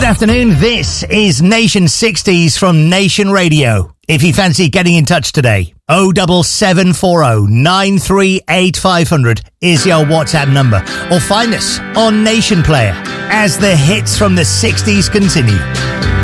afternoon. This is Nation 60s from Nation Radio. If you fancy getting in touch today, 07740 938 500 is your WhatsApp number. Or find us on Nation Player as the hits from the 60s continue.